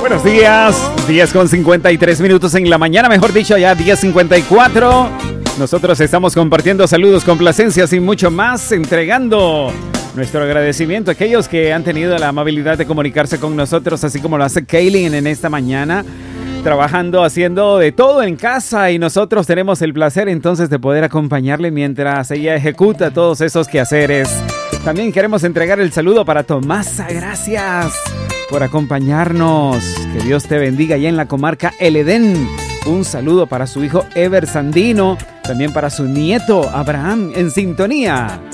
Buenos días, 10:53 en la mañana, mejor dicho, ya 10:54. Nosotros estamos compartiendo saludos, complacencias y mucho más, entregando nuestro agradecimiento a aquellos que han tenido la amabilidad de comunicarse con nosotros, así como lo hace Kaylin en esta mañana, trabajando, haciendo de todo en casa, y nosotros tenemos el placer entonces de poder acompañarle mientras ella ejecuta todos esos quehaceres. También queremos entregar el saludo para Tomasa, gracias por acompañarnos. Que Dios te bendiga allá en la comarca El Edén. Un saludo para su hijo Ever Sandino, también para su nieto Abraham en sintonía.